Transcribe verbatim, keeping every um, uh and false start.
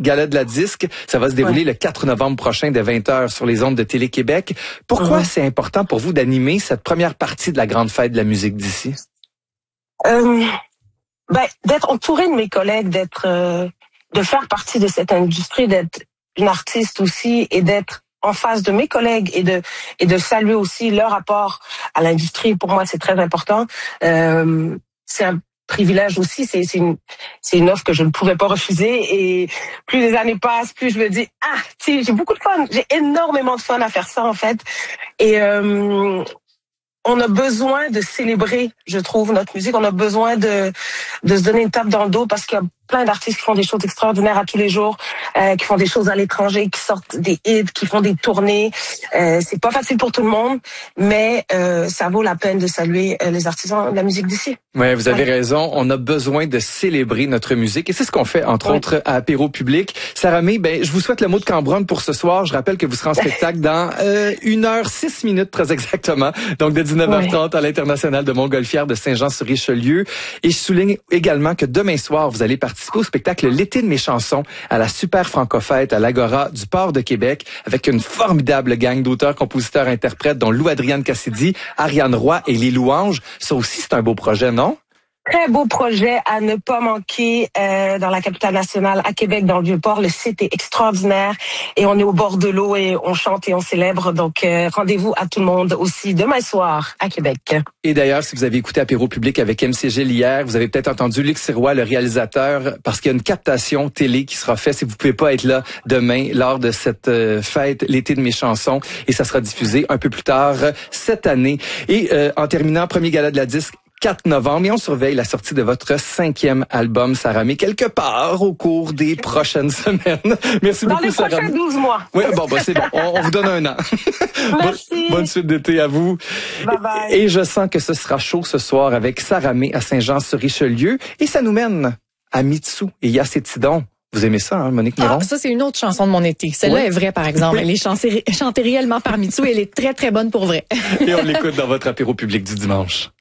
Gala de la disque. Ça va se dérouler ouais. le quatre novembre prochain dès vingt heures sur les ondes de Télé-Québec. Pourquoi mmh. c'est important pour vous d'animer cette première partie de la grande fête de la musique d'ici? Euh, ben, d'être entouré de mes collègues, d'être, euh, de faire partie de cette industrie, d'être une artiste aussi et d'être en face de mes collègues et de et de saluer aussi leur apport à l'industrie. Pour moi, c'est très important. Euh, c'est un privilège aussi. C'est c'est une c'est une offre que je ne pouvais pas refuser. Et plus les années passent, plus je me dis ah, tu sais, j'ai beaucoup de fun. J'ai énormément de fun à faire ça en fait. Et euh, on a besoin de célébrer, je trouve, notre musique. On a besoin de de se donner une tape dans le dos parce qu'il y a plein d'artistes qui font des choses extraordinaires à tous les jours, euh, qui font des choses à l'étranger, qui sortent des hits, qui font des tournées. Euh, c'est pas facile pour tout le monde, mais euh, ça vaut la peine de saluer euh, les artisans de la musique d'ici. Oui, vous avez ouais. raison. On a besoin de célébrer notre musique et c'est ce qu'on fait, entre ouais. autres, à Apéro Public. Sarah May, ben, je vous souhaite le mot de Cambronne pour ce soir. Je rappelle que vous serez en spectacle dans euh, une heure six minutes très exactement, donc de dix-neuf heures trente ouais. à l'International de Montgolfière de Saint-Jean-sur-Richelieu. Et je souligne également que demain soir, vous allez participer au spectacle L'été de mes chansons à la Super Francofête à l'Agora du Port de Québec avec une formidable gang d'auteurs, compositeurs, interprètes dont Lou-Adrienne Cassidy, Ariane Roy et Les Louanges. Ça aussi, c'est un beau projet, non? Très beau projet à ne pas manquer euh, dans la capitale nationale, à Québec, dans le Vieux-Port. Le site est extraordinaire et on est au bord de l'eau et on chante et on célèbre. Donc, euh, rendez-vous à tout le monde aussi demain soir à Québec. Et d'ailleurs, si vous avez écouté Apéro Public avec M C Gilles hier, vous avez peut-être entendu Luc Sirois, le réalisateur, parce qu'il y a une captation télé qui sera faite si vous pouvez pas être là demain lors de cette euh, fête, l'été de mes chansons, et ça sera diffusé un peu plus tard cette année. Et euh, en terminant, premier gala de la disque, quatre novembre, et on surveille la sortie de votre cinquième album, Sarah May, quelque part au cours des prochaines semaines. Merci Dans beaucoup, Sarah. Dans les prochains douze mois. Oui, bon, bah, c'est bon. On, on vous donne un an. Merci. Bonne suite d'été à vous. Bye bye. Et je sens que ce sera chaud ce soir avec Sarah May à Saint-Jean-sur-Richelieu. Et ça nous mène à Mitsou et Yacétidon. Vous aimez ça, hein, Monique Néron? Ah, ça, c'est une autre chanson de mon été. Celle-là oui. est vraie, par exemple. Elle est chantée, chantée réellement par Mitsou et elle est très, très bonne pour vrai. Et on l'écoute dans votre apéro public du dimanche.